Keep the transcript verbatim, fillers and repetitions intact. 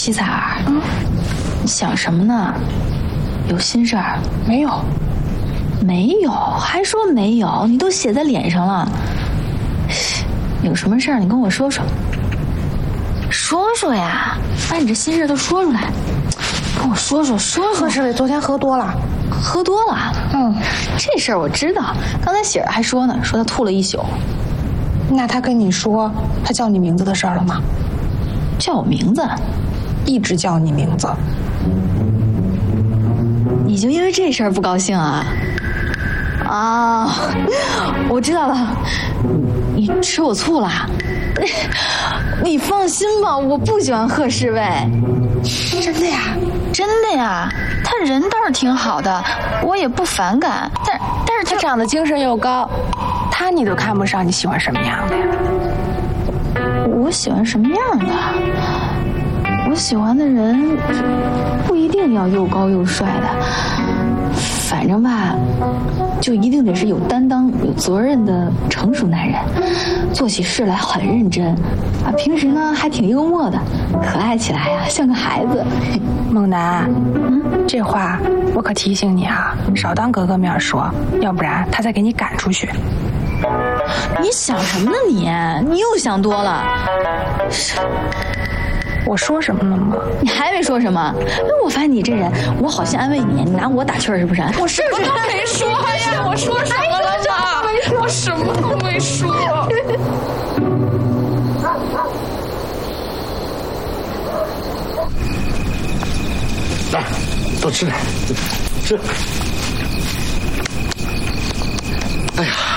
七彩儿，嗯，你想什么呢？有心事儿？ 没有， 没有，还说没有？你都写在脸上了。有什么事儿你跟我说说。说说呀，把你这心事都说出来，跟我说说说说。 贺世伟昨天喝多了， 喝多了。嗯，这事儿我知道，刚才喜儿还说呢，说他吐了一宿。 那他跟你说他叫你名字的事儿了吗？ 叫我名字？ 一直叫你名字。 你就因为这事儿不高兴啊？啊，我知道了，你吃我醋了。你放心吧，我不喜欢贺世卫。 真的呀？ 真的呀，他人倒是挺好的，我也不反感，但但是他他长得精神又高，他你都看不上，你喜欢什么样的呀？ 我喜欢什么样的？我喜欢的人不一定要又高又帅的，反正吧，就一定得是有担当、有责任的成熟男人，做起事来很认真，啊，平时呢还挺幽默的，可爱起来呀、啊、像个孩子。 猛男，嗯，这话我可提醒你啊，少当哥哥面说，要不然他再给你赶出去。 你想什么呢你？你又想多了。 我说什么了吗？ 你还没说什么？我发现你这人，我好心安慰你，你拿我打趣儿是不是？ 我什么都没说呀，我说什么了呢？我什么都没说。 来，多吃点，吃。哎呀。